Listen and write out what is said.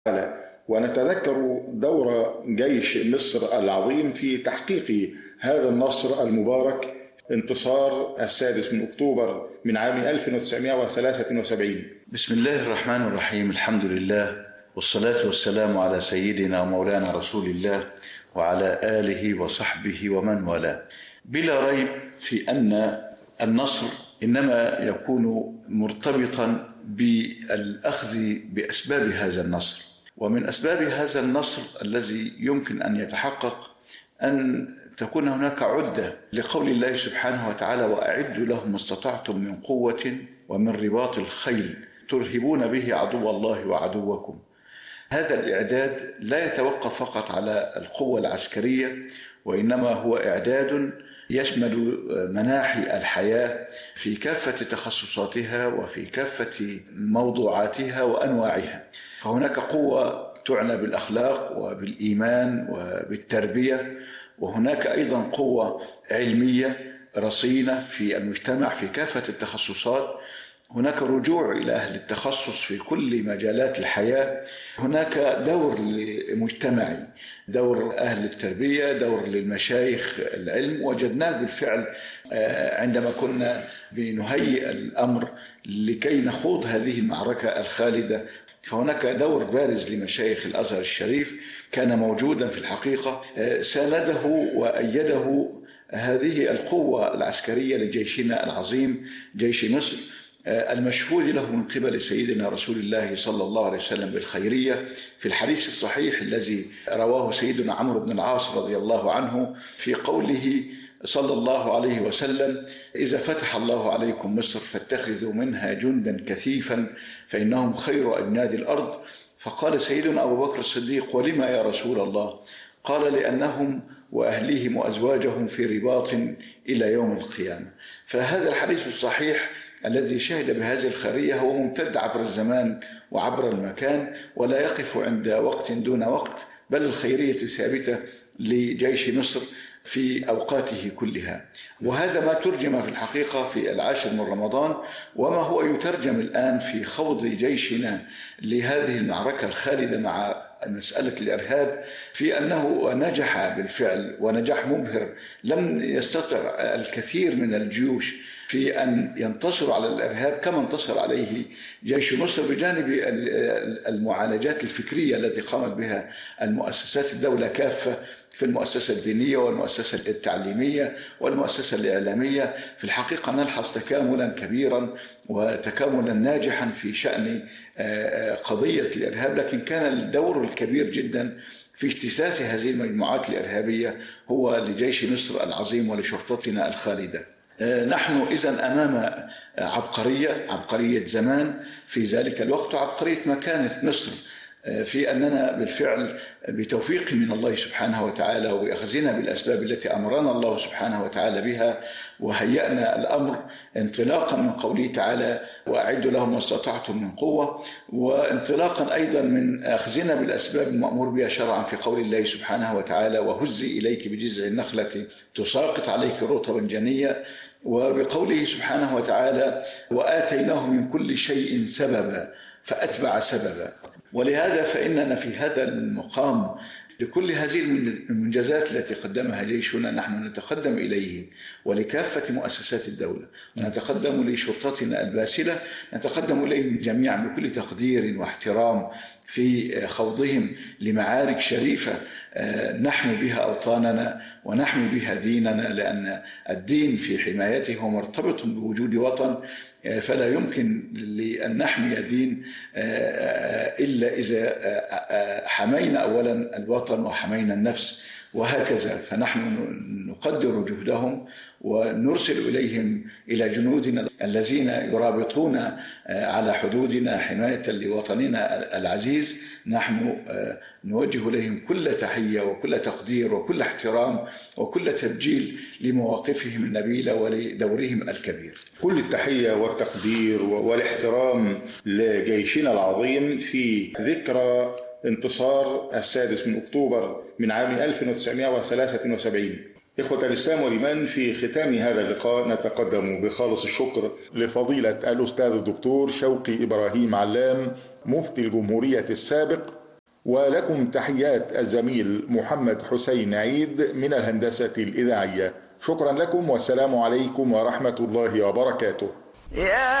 ونتذكر دور جيش مصر العظيم في تحقيق هذا النصر المبارك، انتصار 6 أكتوبر من عام 1973. بسم الله الرحمن الرحيم. الحمد لله والصلاة والسلام على سيدنا ومولانا رسول الله وعلى آله وصحبه ومن والاه. بلا ريب في أن النصر إنما يكون مرتبطا بالأخذ بأسباب هذا النصر، ومن أسباب هذا النصر الذي يمكن أن يتحقق أن تكون هناك عدة لقول الله سبحانه وتعالى: وأعدوا لهم ما استطعتم من قوة ومن رباط الخيل ترهبون به عدو الله وعدوكم. هذا الإعداد لا يتوقف فقط على القوة العسكرية، وإنما هو إعداد يشمل مناحي الحياة في كافة تخصصاتها وفي كافة موضوعاتها وأنواعها. فهناك قوة تعنى بالأخلاق وبالإيمان وبالتربية، وهناك أيضا قوة علمية رصينة في المجتمع في كافة التخصصات. هناك رجوع إلى أهل التخصص في كل مجالات الحياة. هناك دور مجتمعي، دور أهل التربية، دور للمشايخ العلم، وجدناه بالفعل عندما كنا بنهيئ الأمر لكي نخوض هذه المعركة الخالدة. فهناك دور بارز لمشايخ الأزهر الشريف كان موجودا في الحقيقة، سانده وأيده هذه القوة العسكرية لجيشنا العظيم جيش مصر، المشهود له من قبل سيدنا رسول الله صلى الله عليه وسلم بالخيرية في الحديث الصحيح الذي رواه سيدنا عمرو بن العاص رضي الله عنه في قوله صلى الله عليه وسلم: إذا فتح الله عليكم مصر فاتخذوا منها جندا كثيفا فإنهم خير أجناد الأرض. فقال سيدنا أبو بكر الصديق: ولما يا رسول الله؟ قال: لأنهم وأهليهم وأزواجهم في رباط إلى يوم القيامة. فهذا الحديث الصحيح الذي شهد بهذه الخيرية هو ممتد عبر الزمان وعبر المكان، ولا يقف عند وقت دون وقت، بل الخيرية ثابتة لجيش مصر في أوقاته كلها. وهذا ما ترجم في الحقيقة في 10 من رمضان، وما هو يترجم الآن في خوض جيشنا لهذه المعركة الخالدة مع مسألة الإرهاب، في أنه نجح بالفعل ونجاح مبهر. لم يستطع الكثير من الجيوش في أن ينتصروا على الإرهاب كما انتصر عليه جيش مصر، بجانب المعالجات الفكرية التي قامت بها المؤسسات الدولة كافة، في المؤسسة الدينية والمؤسسة التعليمية والمؤسسة الإعلامية. في الحقيقة نلحظ تكاملا كبيرا وتكاملا ناجحا في شأن قضية الإرهاب، لكن كان الدور الكبير جدا في اجتثاث هذه المجموعات الإرهابية هو لجيش مصر العظيم ولشرطتنا الخالدة. نحن إذن أمام عبقرية زمان في ذلك الوقت، وعبقرية مكانة مصر، في أننا بالفعل بتوفيق من الله سبحانه وتعالى وبأخذنا بالأسباب التي أمرنا الله سبحانه وتعالى بها، وهيأنا الأمر انطلاقا من قوله تعالى: وأعدوا لهم ما استطعتم من قوة، وانطلاقا أيضا من أخذنا بالأسباب المأمور بها شرعا في قول الله سبحانه وتعالى: وهزي إليك بجذع النخلة تساقط عليك رطبا جنيا، وبقوله سبحانه وتعالى: وآتيناه من كل شيء سببا فأتبع سببا. ولهذا فإننا في هذا المقام لكل هذه المنجزات التي قدمها جيشنا نحن نتقدم إليه، ولكافة مؤسسات الدولة، نتقدم لشرطتنا الباسلة، نتقدم إليهم جميعا بكل تقدير واحترام في خوضهم لمعارك شريفة نحمي بها أوطاننا ونحمي بها ديننا، لأن الدين في حمايته هو مرتبط بوجود وطن، فلا يمكن لأن نحمي دين إلا إذا حمينا أولا الوطن وحمينا النفس، وهكذا. فنحن نقدر جهدهم ونرسل إليهم إلى جنودنا الذين يرابطون على حدودنا حماية لوطننا العزيز. نحن نوجه إليهم كل تحية وكل تقدير وكل احترام وكل تبجيل لمواقفهم النبيلة ولدورهم الكبير. كل التحية والتقدير والاحترام لجيشنا العظيم في ذكرى انتصار 6 أكتوبر من عام 1973. إخوة الإسلام والإيمان، في ختام هذا اللقاء نتقدم بخالص الشكر لفضيلة الأستاذ الدكتور شوقي إبراهيم علام، مفتي الجمهورية السابق، ولكم تحيات الزميل محمد حسين عيد من الهندسة الإذاعية. شكرا لكم والسلام عليكم ورحمة الله وبركاته.